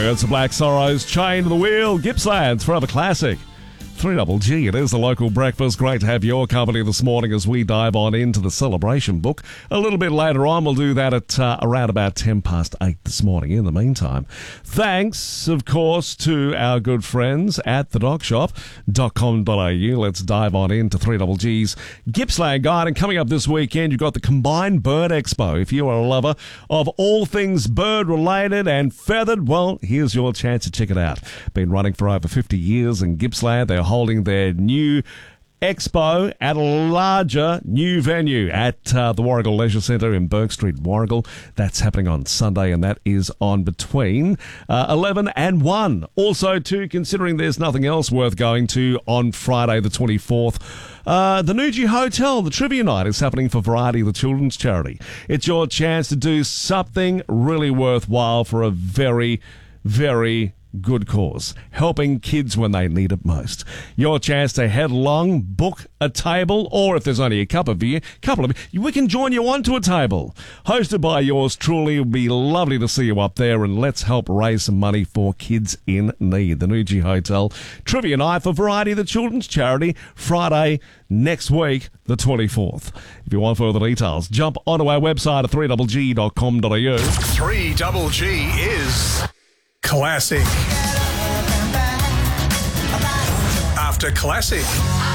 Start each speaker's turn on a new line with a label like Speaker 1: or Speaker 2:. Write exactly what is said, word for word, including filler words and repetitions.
Speaker 1: It's the Black Sorrows, Chain to the Wheel, Gippsland's Forever Classic. three double G, it is the local breakfast. Great to have your company this morning as we dive on into the celebration book. A little bit later on, we'll do that at uh, around about ten past eight this morning. In the meantime, thanks, of course, to our good friends at the dog shop dot com dot a u. Let's dive on into three double G's Gippsland Guide. And coming up this weekend, you've got the Combined Bird Expo. If you are a lover of all things bird-related and feathered, well, here's your chance to check it out. Been running for over fifty years in Gippsland. They're holding their new expo at a larger new venue at uh, the Warragul Leisure Centre in Burke Street, Warragul. That's happening on Sunday, and that is on between uh, eleven and one. Also, too, considering there's nothing else worth going to on Friday the twenty-fourth, uh, the Nuji Hotel, the Trivia Night, is happening for Variety, the children's charity. It's your chance to do something really worthwhile for a very, very good cause, helping kids when they need it most. Your chance to head along, book a table, or if there's only a couple of you, couple of you, we can join you onto a table. Hosted by yours truly. It would be lovely to see you up there, and let's help raise some money for kids in need. The Nuji Hotel Trivia Night for Variety, the children's charity, Friday next week, the twenty-fourth. If you want further details, jump onto our website at three double G dot com dot a u.
Speaker 2: three double G is classic. After classic.